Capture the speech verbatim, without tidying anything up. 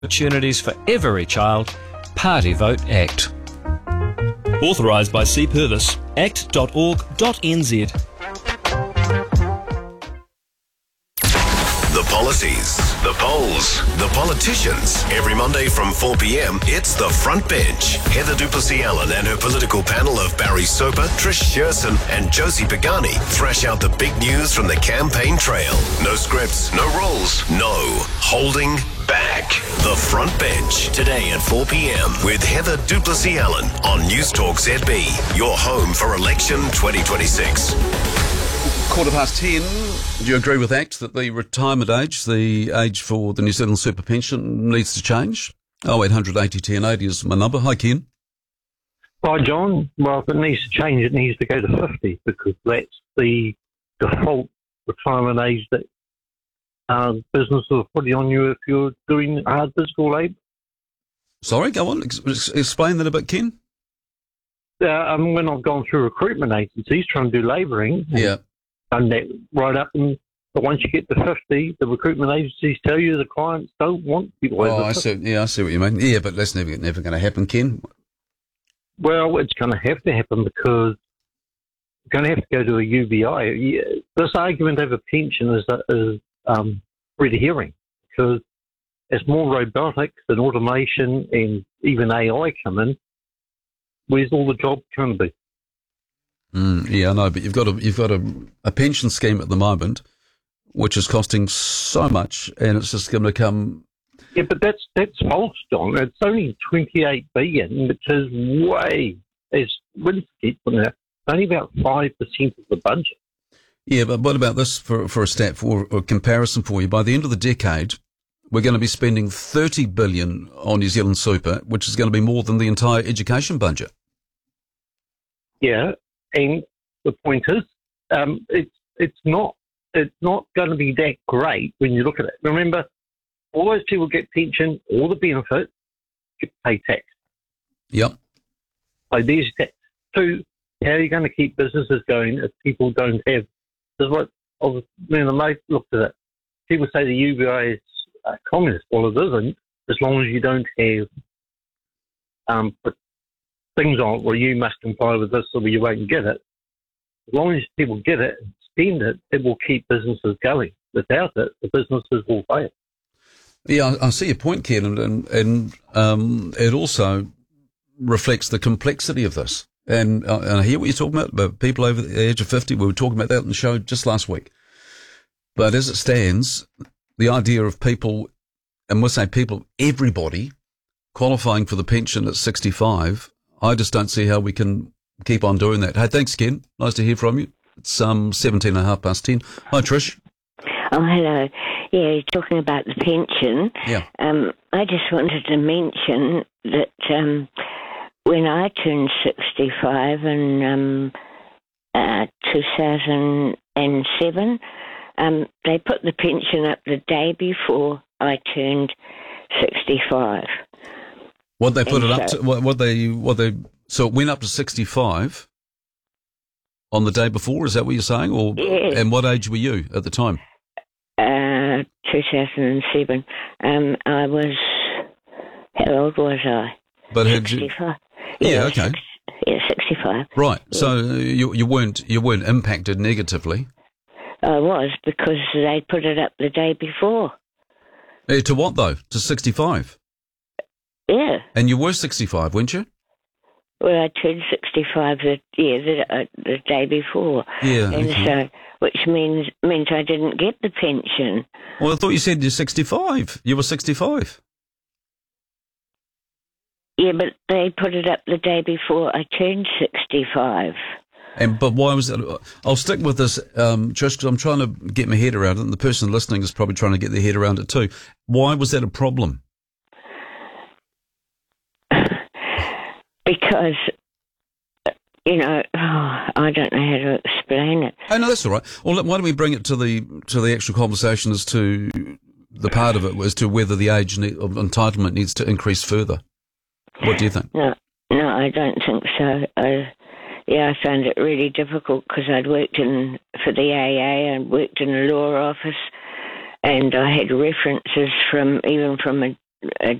Opportunities for every child. Party Vote Act. Authorised by C. Purvis. act dot org dot n z. The policies, the polls, the politicians. Every Monday from four p.m, it's The Front Bench. Heather Duplessis-Allen and her political panel of Barry Soper, Trish Shearson and Josie Pagani thrash out the big news from the campaign trail. No scripts, no rules, no holding back. The Front Bench, today at four p.m. with Heather Duplessis-Allen on News Talk Z B, your home for election twenty twenty-six. Quarter past ten. Do you agree with ACT that the retirement age, the age for the New Zealand super pension, needs to change? oh eight hundred eighty ten eighty is my number. Hi, Ken. Hi, John. Well, if it needs to change, it needs to go to fifty because that's the default retirement age that uh, businesses are putting on you if you're doing hard physical labour. Sorry, go on. Ex- explain that a bit, Ken. Uh, um, when I've gone through recruitment agencies trying to do labouring, Yeah. done that right up, and but once you get to fifty, the recruitment agencies tell you the clients don't want people Oh, over I fifty. see. Yeah, I see what you mean. Yeah, but that's never never going to happen, Ken. Well, it's going to have to happen because you're going to have to go to a U B I. Yeah, this argument over pension is, is um, red herring because as more robotics and automation and even A I come in, where's all the jobs going to be? Mm, yeah, I know, but you've got a you've got a, a pension scheme at the moment, which is costing so much, and it's just going to come. Yeah, but that's that's false, John. It's only twenty-eight billion, which is way is really from that. Only about five percent of the budget. Yeah, but what about this for for a stat for a comparison for you? By the end of the decade, we're going to be spending thirty billion on New Zealand super, which is going to be more than the entire education budget. Yeah. And the point is, um, it's it's not it's not going to be that great when you look at it. Remember, all those people get pension, all the benefits, get pay tax. Yep. So there's tax. Two, how are you going to keep businesses going if people don't have? This is what I was, when the mate looked at it. People say the U B I is uh, communist. Well, it isn't, as long as you don't have um, put things on where you must comply with this or you won't get it. As long as people get it and spend it, it will keep businesses going. Without it, the businesses will fail. Yeah, I, I see your point, Ken, and, and, and um, it also reflects the complexity of this. And, uh, and I hear what you're talking about, about people over the age of fifty. We were talking about that on the show just last week. But as it stands, the idea of people, and we'll say people, everybody, qualifying for the pension at sixty-five, I just don't see how we can keep on doing that. Hey, thanks, Ken. Nice to hear from you. It's um, seventeen and a half past ten. Hi, Trish. Oh, hello. Yeah, you're talking about the pension. Yeah. Um, I just wanted to mention that um, when I turned sixty-five in um, uh, two thousand seven, um, they put the pension up the day before I turned sixty-five. What they put And it up so- to? What, what they? What they? So it went up to sixty-five on the day before. Is that what you're saying? Or Yes. and what age were you at the time? Uh, two thousand seven. Um, I was, how old was I? But had you? sixty-five. Yeah, okay. six, yeah, sixty-five. Right. So you you weren't you weren't impacted negatively. I was because they put it up the day before. Eh, to what though? To sixty-five. Yeah. And you were sixty-five, weren't you? Well, I turned sixty-five the yeah the, uh, the day before. Yeah. And okay. so, which means meant I didn't get the pension. Well, I thought you said you're sixty-five. You were sixty-five. Yeah, but they put it up the day before I turned sixty-five. And but why was that? I'll stick with this, um, Trish, because I'm trying to get my head around it, and the person listening is probably trying to get their head around it too. Why was that a problem? Because, you know, oh, I don't know how to explain it. Oh no, that's all right. Well, why don't we bring it to the to the actual conversation as to the part of it as to whether the age ne- of entitlement needs to increase further. What do you think? No, no, I don't think so. I, yeah, I found it really difficult because I'd worked in for the A A and worked in a law office, and I had references from even from a uh,